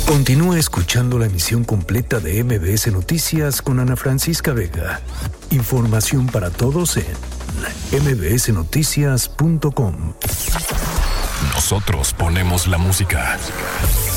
Continúa escuchando la emisión completa de MBS Noticias con Ana Francisca Vega. Información para todos en mbsnoticias.com. Nosotros ponemos la música.